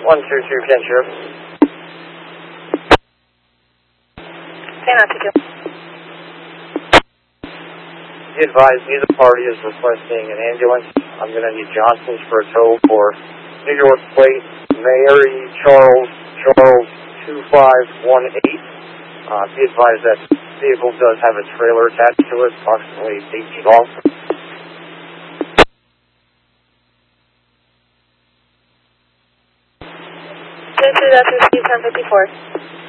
122 Kenshiro. Be advised, neither party is requesting an ambulance. I'm going to need Johnson's for a tow for New York plate, Mary Charles 2518. Be advised that vehicle does have a trailer attached to it, approximately 8 feet long. That's 1054.